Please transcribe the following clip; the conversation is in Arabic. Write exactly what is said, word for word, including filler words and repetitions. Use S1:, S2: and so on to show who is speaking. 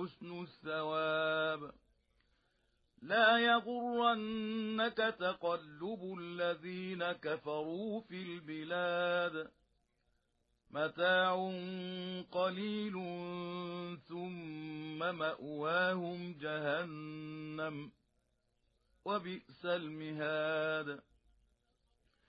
S1: حسن الثواب. لا يغرنك تقلب الذين كفروا في البلاد، متاع قليل ثم مأواهم جهنم وبئس المهاد.